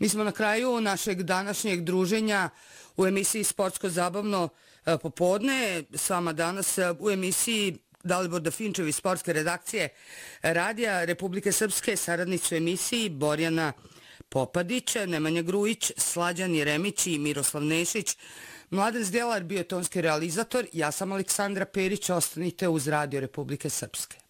Mi smo na kraju našeg današnjeg druženja u emisiji Sportsko-zabavno popodne. S vama danas u emisiji Dalibor Dafinčev iz sportske redakcije Radija Republike Srpske, saradnici u emisiji Borjana Popadić, Nemanja Grujić, Slađan Jeremić i Miroslav Nešić. Mladen Zdjelar bio tonski realizator, ja sam Aleksandra Perić, ostanite uz Radio Republike Srpske.